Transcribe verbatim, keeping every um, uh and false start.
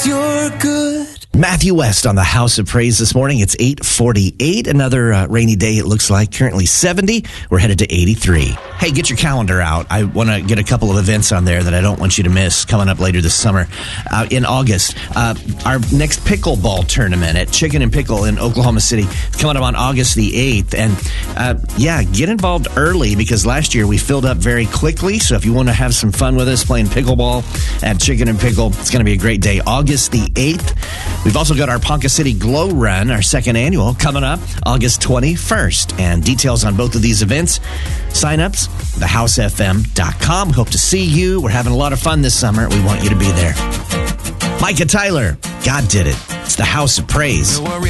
'cause you're good. Matthew West on the House of Praise this morning. It's eight forty-eight. Another uh, rainy day, it looks like. Currently seventy. We're headed to eighty-three. Hey, get your calendar out. I want to get a couple of events on there that I don't want you to miss coming up later this summer. Uh, in August, uh, our next pickleball tournament at Chicken and Pickle in Oklahoma City coming up on August the eighth. And uh, yeah, get involved early because last year we filled up very quickly. So if you want to have some fun with us playing pickleball at Chicken and Pickle, it's going to be a great day. August the eighth. We've also got our Ponca City Glow Run, our second annual, coming up August twenty-first. And details on both of these events, sign-ups, the house f m dot com. Hope to see you. We're having a lot of fun this summer. We want you to be there. Micah Tyler, God did it. It's the House of Praise. Don't worry